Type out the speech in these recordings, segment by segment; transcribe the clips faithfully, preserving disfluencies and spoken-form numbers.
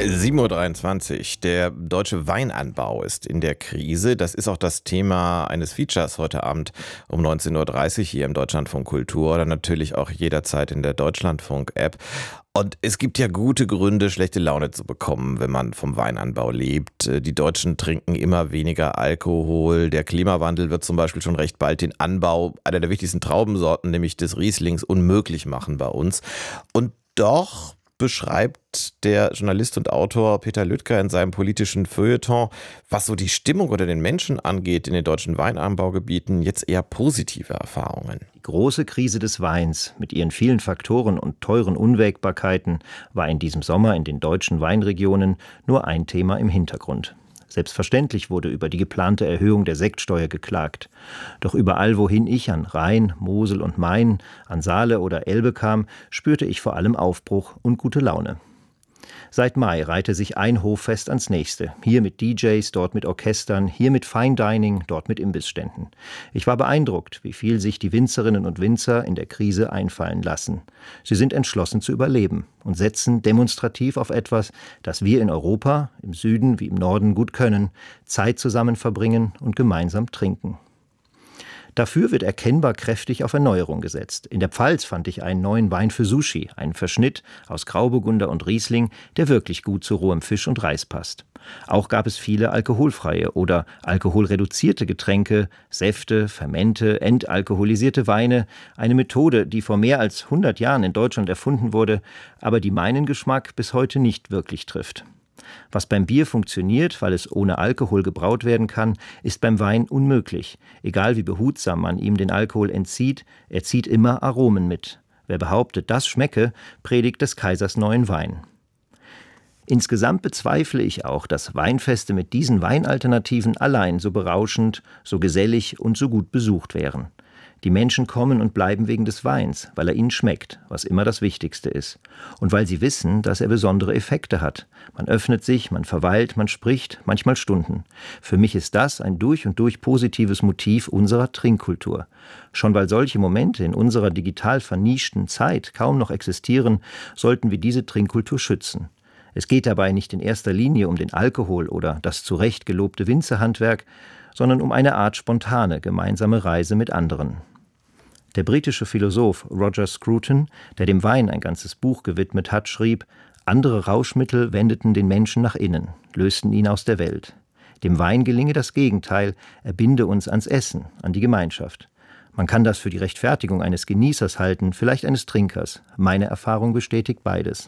sieben Uhr dreiundzwanzig. Der deutsche Weinanbau ist in der Krise. Das ist auch das Thema eines Features heute Abend um neunzehn Uhr dreißig hier im Deutschlandfunk Kultur oder natürlich auch jederzeit in der Deutschlandfunk-App. Und es gibt ja gute Gründe, schlechte Laune zu bekommen, wenn man vom Weinanbau lebt. Die Deutschen trinken immer weniger Alkohol. Der Klimawandel wird zum Beispiel schon recht bald den Anbau einer der wichtigsten Traubensorten, nämlich des Rieslings, unmöglich machen bei uns. Und doch beschreibt der Journalist und Autor Peter Lüttger in seinem politischen Feuilleton, was so die Stimmung oder den Menschen angeht in den deutschen Weinanbaugebieten, jetzt eher positive Erfahrungen. Die große Krise des Weins mit ihren vielen Faktoren und teuren Unwägbarkeiten war in diesem Sommer in den deutschen Weinregionen nur ein Thema im Hintergrund. Selbstverständlich wurde über die geplante Erhöhung der Sektsteuer geklagt. Doch überall, wohin ich an Rhein, Mosel und Main, an Saale oder Elbe kam, spürte ich vor allem Aufbruch und gute Laune. Seit Mai reihte sich ein Hoffest ans nächste. Hier mit D Js, dort mit Orchestern, hier mit Fine Dining, dort mit Imbissständen. Ich war beeindruckt, wie viel sich die Winzerinnen und Winzer in der Krise einfallen lassen. Sie sind entschlossen zu überleben und setzen demonstrativ auf etwas, das wir in Europa, im Süden wie im Norden gut können, Zeit zusammen verbringen und gemeinsam trinken. Dafür wird erkennbar kräftig auf Erneuerung gesetzt. In der Pfalz fand ich einen neuen Wein für Sushi, einen Verschnitt aus Grauburgunder und Riesling, der wirklich gut zu rohem Fisch und Reis passt. Auch gab es viele alkoholfreie oder alkoholreduzierte Getränke, Säfte, Fermente, entalkoholisierte Weine, eine Methode, die vor mehr als hundert Jahren in Deutschland erfunden wurde, aber die meinen Geschmack bis heute nicht wirklich trifft. Was beim Bier funktioniert, weil es ohne Alkohol gebraut werden kann, ist beim Wein unmöglich. Egal wie behutsam man ihm den Alkohol entzieht, er zieht immer Aromen mit. Wer behauptet, das schmecke, predigt des Kaisers neuen Wein. Insgesamt bezweifle ich auch, dass Weinfeste mit diesen Weinalternativen allein so berauschend, so gesellig und so gut besucht wären. Die Menschen kommen und bleiben wegen des Weins, weil er ihnen schmeckt, was immer das Wichtigste ist. Und weil sie wissen, dass er besondere Effekte hat. Man öffnet sich, man verweilt, man spricht, manchmal Stunden. Für mich ist das ein durch und durch positives Motiv unserer Trinkkultur. Schon weil solche Momente in unserer digital vernischten Zeit kaum noch existieren, sollten wir diese Trinkkultur schützen. Es geht dabei nicht in erster Linie um den Alkohol oder das zu Recht gelobte Winzerhandwerk, sondern um eine Art spontane gemeinsame Reise mit anderen. Der britische Philosoph Roger Scruton, der dem Wein ein ganzes Buch gewidmet hat, schrieb: Andere Rauschmittel wendeten den Menschen nach innen, lösten ihn aus der Welt. Dem Wein gelinge das Gegenteil, er binde uns ans Essen, an die Gemeinschaft. Man kann das für die Rechtfertigung eines Genießers halten, vielleicht eines Trinkers. Meine Erfahrung bestätigt beides.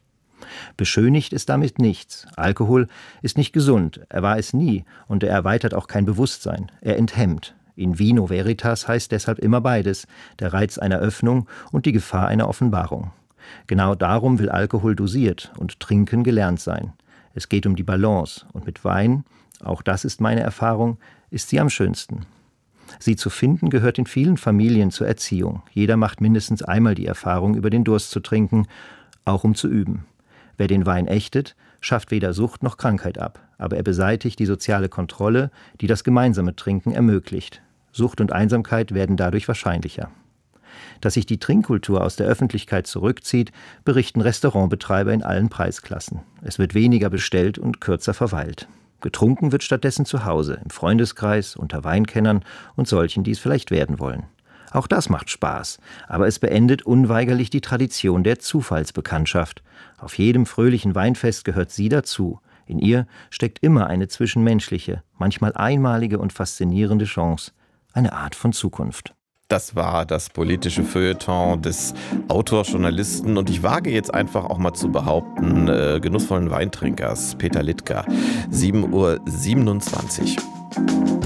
Beschönigt ist damit nichts. Alkohol ist nicht gesund, er war es nie und er erweitert auch kein Bewusstsein, er enthemmt. In vino veritas heißt deshalb immer beides, der Reiz einer Öffnung und die Gefahr einer Offenbarung. Genau darum will Alkohol dosiert und Trinken gelernt sein. Es geht um die Balance und mit Wein, auch das ist meine Erfahrung, ist sie am schönsten. Sie zu finden gehört in vielen Familien zur Erziehung. Jeder macht mindestens einmal die Erfahrung, über den Durst zu trinken, auch um zu üben. Wer den Wein ächtet, schafft weder Sucht noch Krankheit ab, aber er beseitigt die soziale Kontrolle, die das gemeinsame Trinken ermöglicht. Sucht und Einsamkeit werden dadurch wahrscheinlicher. Dass sich die Trinkkultur aus der Öffentlichkeit zurückzieht, berichten Restaurantbetreiber in allen Preisklassen. Es wird weniger bestellt und kürzer verweilt. Getrunken wird stattdessen zu Hause, im Freundeskreis, unter Weinkennern und solchen, die es vielleicht werden wollen. Auch das macht Spaß, aber es beendet unweigerlich die Tradition der Zufallsbekanntschaft. Auf jedem fröhlichen Weinfest gehört sie dazu. In ihr steckt immer eine zwischenmenschliche, manchmal einmalige und faszinierende Chance, eine Art von Zukunft. Das war das politische Feuilleton des Autors, Journalisten und ich wage jetzt einfach auch mal zu behaupten, äh, genussvollen Weintrinkers Peter Lüttger. sieben Uhr siebenundzwanzig.